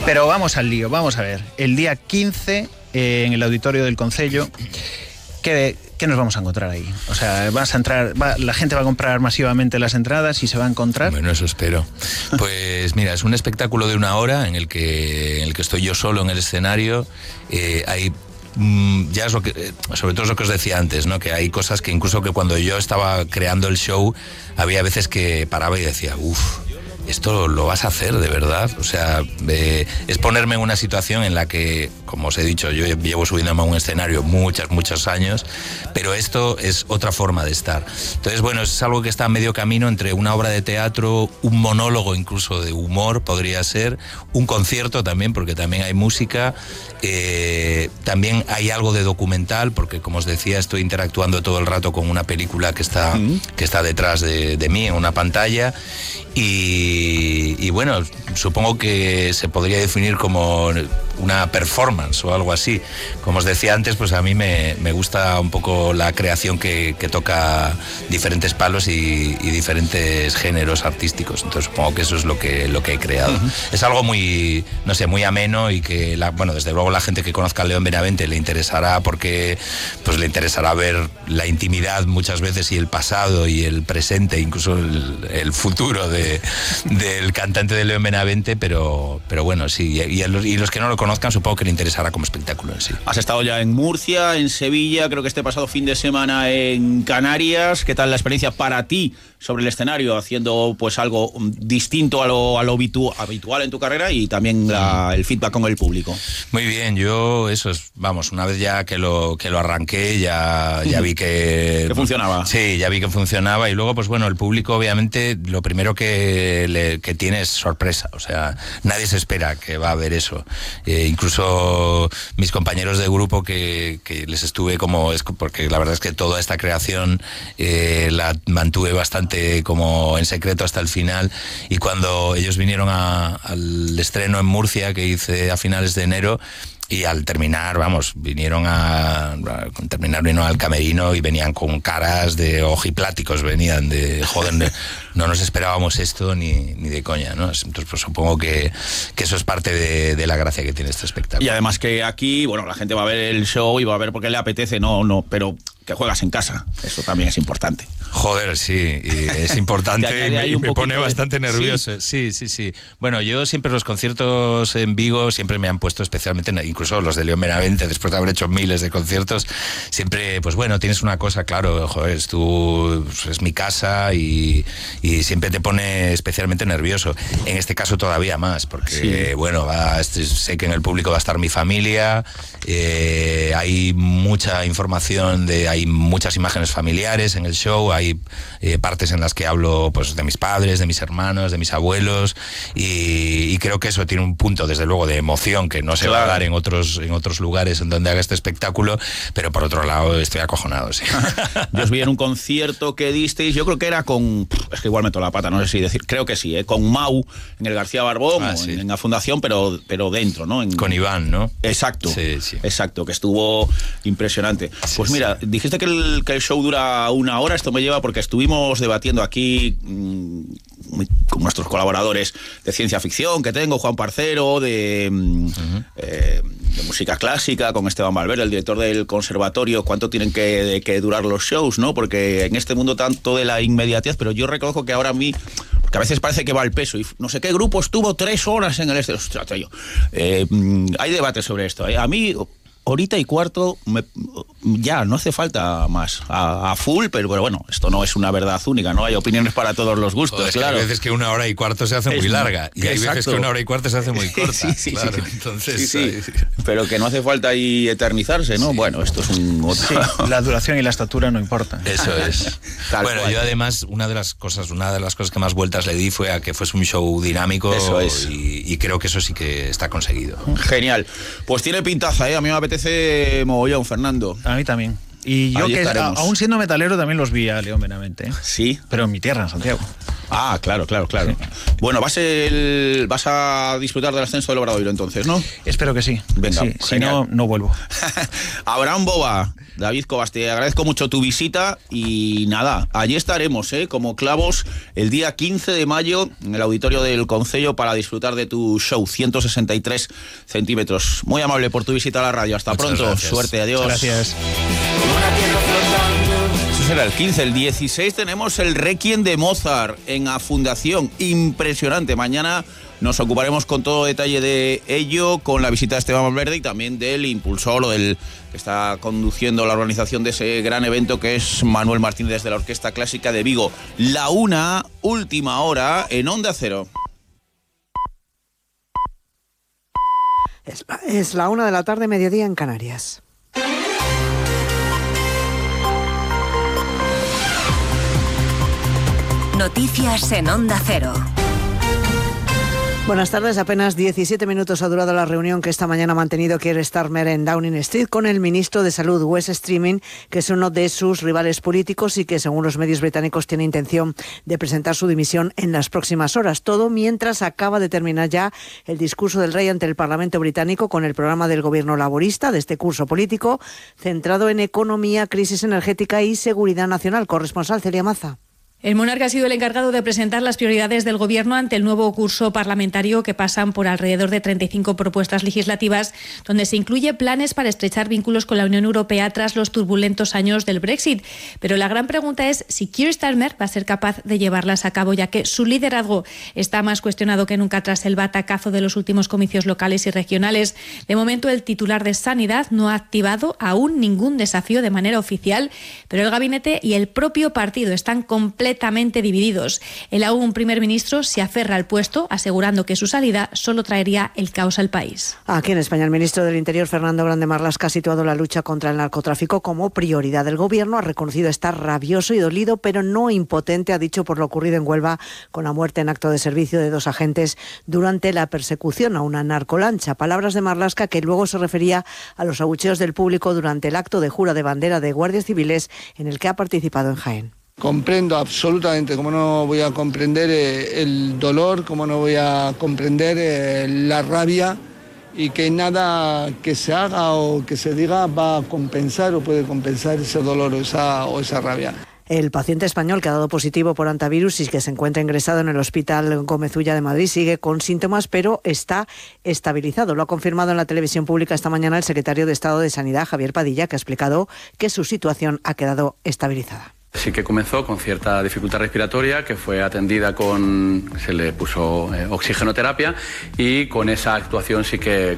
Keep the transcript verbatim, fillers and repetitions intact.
Pero vamos al lío, vamos a ver. El día quince, eh, en el auditorio del Concello, ¿qué, ¿qué nos vamos a encontrar ahí? O sea, vas a entrar, va, la gente va a comprar masivamente las entradas y se va a encontrar. Bueno, eso espero. Pues mira, es un espectáculo de una hora en el que, en el que estoy yo solo en el escenario. Eh, hay ya es lo que, sobre todo es lo que os decía antes, ¿no? Que hay cosas que incluso que cuando yo estaba creando el show había veces que paraba y decía, uff, esto lo vas a hacer de verdad. O sea, eh, es ponerme en una situación en la que, como os he dicho, yo llevo subiéndome a un escenario muchos, muchos años, pero esto es otra forma de estar. Entonces, bueno, es algo que está a medio camino entre una obra de teatro, un monólogo incluso de humor, podría ser, un concierto también, porque también hay música, eh, también hay algo de documental, porque como os decía, estoy interactuando todo el rato con una película que está, uh-huh. que está detrás de, de mí en una pantalla. Y, y bueno, supongo que se podría definir como una performance o algo así. Como os decía antes, pues a mí me, me gusta un poco la creación que, que toca diferentes palos y, y diferentes géneros artísticos. Entonces supongo que eso es lo que, lo que he creado. Uh-huh. Es algo muy, no sé, muy ameno y que, la, bueno, desde luego la gente que conozca a León Benavente le interesará porque pues le interesará ver la intimidad muchas veces y el pasado y el presente, incluso el, el futuro de De, del cantante de León Benavente, pero, pero bueno, sí, y, y, y los que no lo conozcan supongo que le interesará como espectáculo en sí. Has estado ya en Murcia, en Sevilla, creo que este pasado fin de semana en Canarias. ¿Qué tal la experiencia para ti sobre el escenario, haciendo pues algo distinto a lo, a lo habitu- habitual en tu carrera y también la, el feedback con el público? Muy bien, yo eso es, vamos, una vez ya que lo, que lo arranqué, ya, ya vi que... que funcionaba. Sí, ya vi que funcionaba y luego pues bueno, el público obviamente lo primero que Que, le, que tiene es sorpresa, o sea, nadie se espera que va a haber eso. Eh, incluso mis compañeros de grupo que, que les estuve como, es porque la verdad es que toda esta creación eh, la mantuve bastante como en secreto hasta el final, y cuando ellos vinieron a, al estreno en Murcia que hice a finales de enero, y al terminar, vamos, vinieron a, a terminar vino al camerino y venían con caras de ojipláticos, venían de, joder, no nos esperábamos esto ni, ni de coña, ¿no? Entonces pues supongo que, que eso es parte de, de la gracia que tiene este espectáculo. Y además que aquí, bueno, la gente va a ver el show y va a ver porque le apetece, no, no, pero que juegas en casa, eso también es importante. Joder, sí, y es importante y me, y me pone bastante de... nervioso. Sí. sí, sí, sí. Bueno, yo siempre los conciertos en Vigo siempre me han puesto especialmente, incluso los de León Benavente, después de haber hecho miles de conciertos, siempre, pues bueno, tienes una cosa, claro, joder, es tú, es mi casa y, y siempre te pone especialmente nervioso. En este caso todavía más, porque, sí. bueno, va, sé que en el público va a estar mi familia, eh, hay mucha información, de, hay muchas imágenes familiares en el show, hay eh, partes en las que hablo pues de mis padres, de mis hermanos, de mis abuelos, y, y creo que eso tiene un punto, desde luego, de emoción que no se claro. va a dar en otros, en otros lugares en donde haga este espectáculo, pero por otro lado estoy acojonado, sí. Yo os vi en un concierto que disteis, yo creo que era con, es que igual meto la pata, no sé si decir, creo que sí, ¿eh? Con Mau, en el García Barbón, ah, sí. en, en la fundación, pero, pero dentro, ¿no? En, con Iván, ¿no? Exacto, sí, sí. exacto, que estuvo impresionante. Sí, pues mira, sí. dijiste que el, que el show dura una hora, esto me lleva porque estuvimos debatiendo aquí mmm, con nuestros colaboradores de ciencia ficción que tengo, Juan Parcero, de, uh-huh. eh, de música clásica, con Esteban Valverde, el director del conservatorio, cuánto tienen que, de, que durar los shows, ¿no? Porque en este mundo tanto de la inmediatez, pero yo reconozco que ahora a mí, porque a veces parece que va el peso, y no sé qué grupo estuvo tres horas en el este, ostras, yo, eh, hay debate sobre esto, ¿eh? A mí... horita y cuarto, me, ya, no hace falta más, a, a full, pero, pero bueno, esto no es una verdad única, ¿no? Hay opiniones para todos los gustos, Joder, claro. Hay veces que una hora y cuarto se hace es, muy larga, y hay exacto. veces que una hora y cuarto se hace muy corta, sí, sí, claro, sí. entonces... Sí, sí. Pero que no hace falta ahí eternizarse, ¿no? Sí. Bueno, esto es un... Otro... Sí, la duración y la estatura no importan. Eso es. Bueno, cual. Yo además, una de las cosas, una de las cosas que más vueltas le di fue a que fuese un show dinámico, eso es. y, y creo que eso sí que está conseguido. Genial. Pues tiene pintaza, ¿eh? A mí me apetece mogollón, Fernando. A mí también. Y yo, ahí que a, aún siendo metalero, también los vi a León Benavente, ¿eh? Sí. Pero en mi tierra, en Santiago. Ah, claro, claro, claro. Sí. Bueno, vas, el, vas a disfrutar del ascenso del Obradoiro entonces, ¿no? Espero que sí. Venga, sí, si no, no vuelvo. Abraham Boba, David Cobas, te agradezco mucho tu visita y nada, allí estaremos, ¿eh? Como clavos el día quince de mayo en el auditorio del Concello para disfrutar de tu show, ciento sesenta y tres centímetros. Muy amable por tu visita a la radio. Hasta Muchas pronto. Gracias. Suerte, adiós. Muchas gracias. Eso será el quince. El dieciséis tenemos el Requiem de Mozart en la Fundación. Impresionante. Mañana nos ocuparemos con todo detalle de ello, con la visita de Esteban Valverde y también del impulsor o del que está conduciendo la organización de ese gran evento, que es Manuel Martínez de la Orquesta Clásica de Vigo. La una, última hora en Onda Cero. Es la, es la una de la tarde, mediodía en Canarias. Noticias en Onda Cero. Buenas tardes. Apenas diecisiete minutos ha durado la reunión que esta mañana ha mantenido Keir Starmer en Downing Street con el ministro de Salud, Wes Streeting, que es uno de sus rivales políticos y que, según los medios británicos, tiene intención de presentar su dimisión en las próximas horas. Todo mientras acaba de terminar ya el discurso del rey ante el Parlamento británico con el programa del gobierno laborista de este curso político, centrado en economía, crisis energética y seguridad nacional. Corresponsal Celia Maza. El monarca ha sido el encargado de presentar las prioridades del Gobierno ante el nuevo curso parlamentario, que pasan por alrededor de treinta y cinco propuestas legislativas, donde se incluye planes para estrechar vínculos con la Unión Europea tras los turbulentos años del Brexit. Pero la gran pregunta es si Keir Starmer va a ser capaz de llevarlas a cabo, ya que su liderazgo está más cuestionado que nunca tras el batacazo de los últimos comicios locales y regionales. De momento, el titular de Sanidad no ha activado aún ningún desafío de manera oficial, pero el gabinete y el propio partido están completamente completamente divididos. El aún primer ministro se aferra al puesto, asegurando que su salida solo traería el caos al país. Aquí en España, el ministro del Interior, Fernando Grande Marlaska, ha situado la lucha contra el narcotráfico como prioridad del Gobierno. Ha reconocido estar rabioso y dolido, pero no impotente, ha dicho, por lo ocurrido en Huelva con la muerte en acto de servicio de dos agentes durante la persecución a una narcolancha. Palabras de Marlaska, que luego se refería a los abucheos del público durante el acto de jura de bandera de guardias civiles en el que ha participado en Jaén. Comprendo absolutamente, como no voy a comprender eh, el dolor, como no voy a comprender eh, la rabia, y que nada que se haga o que se diga va a compensar o puede compensar ese dolor o esa, o esa rabia. El paciente español que ha dado positivo por antivirus y que se encuentra ingresado en el Hospital Gómez Ulla de Madrid sigue con síntomas, pero está estabilizado. Lo ha confirmado en la televisión pública esta mañana el secretario de Estado de Sanidad, Javier Padilla, que ha explicado que su situación ha quedado estabilizada. Sí que comenzó con cierta dificultad respiratoria, que fue atendida con, se le puso eh, oxigenoterapia, y con esa actuación sí que